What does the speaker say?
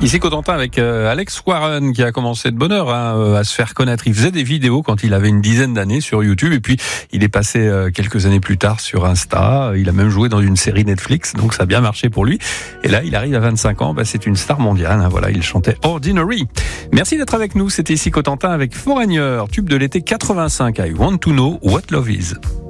Ici Cotentin avec Alex Warren qui a commencé de bonne heure à se faire connaître. Il faisait des vidéos quand il avait une dizaine d'années sur YouTube et puis il est passé quelques années plus tard sur Insta. Il a même joué dans une série Netflix, donc ça a bien marché pour lui. Et là, il arrive à 25 ans, c'est une star mondiale. Voilà, il chantait Ordinary. Merci d'être avec nous. C'était ici Cotentin avec Foreigner, tube de l'été 85. I want to know what love is.